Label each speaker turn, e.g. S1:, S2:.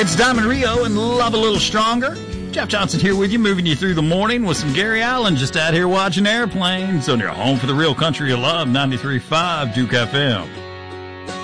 S1: It's Diamond Rio and Love a Little Stronger. Jeff Johnson here with you, moving you through the morning with some Gary Allen just out here watching airplanes on your home for the real country you love, 93.5 Duke FM.